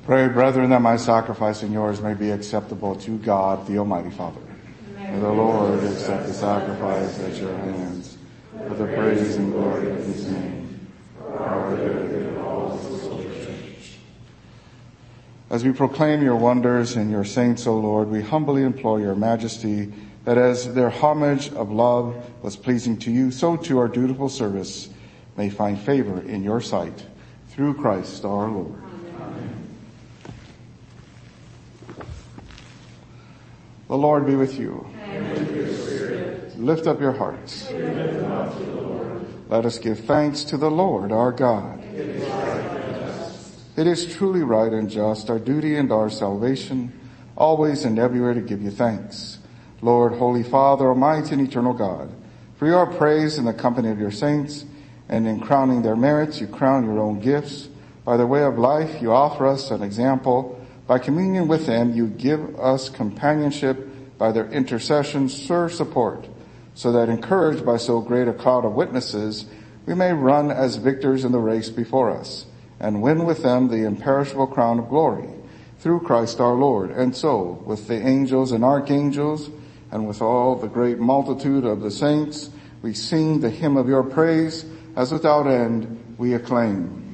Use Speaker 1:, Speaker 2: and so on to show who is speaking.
Speaker 1: Pray, brethren, that my sacrifice and yours may be acceptable to God, the Almighty Father. May the Lord accept the sacrifice at your hands for the praise and glory of his name, for our good and all the soul of the church. As we proclaim your wonders and your saints, O Lord, we humbly implore your majesty that as their homage of love was pleasing to you, so too our dutiful service may find favor in your sight. Through Christ our Lord. Amen. The Lord be with you. And with your spirit. Lift up your hearts. We lift them up to the Lord. Let us give thanks to the Lord our God. It is right and just. It is truly right and just, our duty and our salvation, always and everywhere to give you thanks. Lord, Holy Father, Almighty and eternal God, for your praise in the company of your saints, and in crowning their merits, you crown your own gifts. By their way of life, you offer us an example. By communion with them, you give us companionship. By their intercession, serve support, so that encouraged by so great a cloud of witnesses, we may run as victors in the race before us, and win with them the imperishable crown of glory, through Christ our Lord. And so, with the angels and archangels, and with all the great multitude of the saints, we sing the hymn of your praise, as without end we acclaim.